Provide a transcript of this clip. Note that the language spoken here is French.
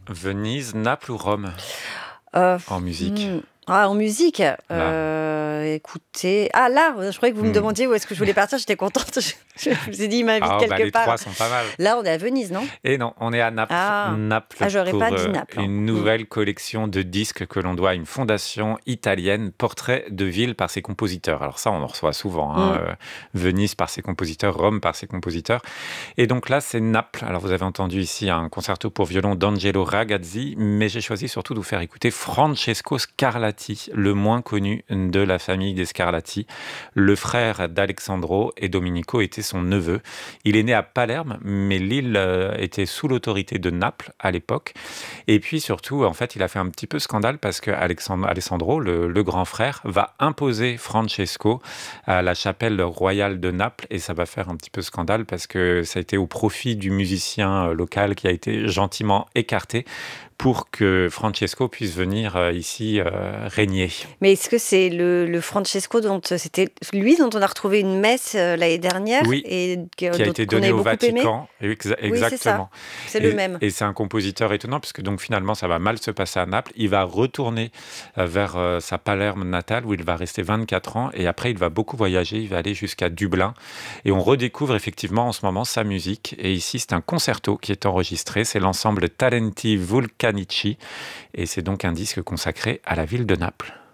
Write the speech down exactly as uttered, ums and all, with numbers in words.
Venise, Naples ou Rome? Heu, En musique. mmh, ah, en musique, Là. heu, écoutez ah là, je croyais que vous me Mmh. demandiez où est-ce que je voulais partir, j'étais contente. Je je me suis dit: «Il m'invite Ah bah, quelque les part». trois sont pas mal. Là, on est à Venise, non? Et non, on est à Naples. Ah! Naples Ah, j'aurais pas pour, dit heu, Naples, hein. une Mmh. nouvelle collection de disques que l'on doit à une fondation italienne, Portraits de ville par ses compositeurs. Alors ça, on en reçoit souvent, hein, Mmh. heu, Venise par ses compositeurs, Rome par ses compositeurs. Et donc là, c'est Naples. Alors vous avez entendu ici un concerto pour violon d'Angelo Ragazzi, mais j'ai choisi surtout de vous faire écouter Francesco Scarlatti, le moins connu de la famille des Scarlatti. Le frère d'Alessandro et Domenico était son neveu. Il est né à Palerme, mais l'île euh, était sous l'autorité de Naples à l'époque. Et puis surtout, en fait, il a fait un petit peu scandale parce que Alexandre- Alessandro, le, le grand frère, va imposer Francesco à la chapelle royale de Naples et ça va faire un petit peu scandale parce que ça a été au profit du musicien euh, local qui a été gentiment écarté pour que Francesco puisse venir euh, ici euh, régner. Mais est-ce que c'est le le Francesco dont c'était lui dont on a retrouvé une messe, heu, l'année dernière Oui, et que qui a dont été qu'on donné avait au beaucoup aimé? Vatican. Exa- Oui, c'est ça, Exactement. c'est le Et, même. et c'est un compositeur étonnant puisque donc finalement ça va mal se passer à Naples. Il va retourner euh, vers euh, sa Palerme natale où il va rester vingt-quatre ans et après il va beaucoup voyager. Il va aller jusqu'à Dublin et on redécouvre effectivement en ce moment sa musique. Et ici c'est un concerto qui est enregistré. C'est l'ensemble Talenti Vulcanici et c'est donc un disque consacré à la ville de Naples.